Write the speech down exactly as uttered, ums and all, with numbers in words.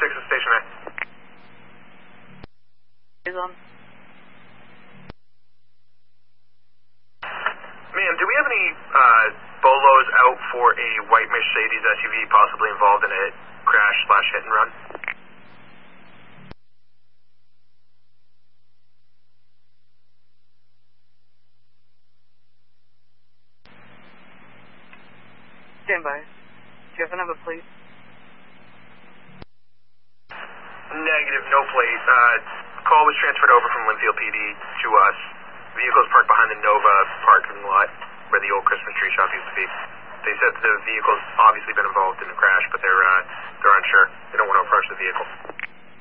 six is stationary. Is on. Ma'am, do we have any uh, bolos out for a white Mercedes S U V possibly involved in a crash slash hit and run? Stand by. Do you have a number, please? Negative, no plate. Uh, call was transferred over from Linfield P D to us. Vehicle's parked behind the Nova parking lot where the old Christmas tree shop used to be. They said the vehicle's obviously been involved in the crash, but they're uh, they're unsure. They don't want to approach the vehicle.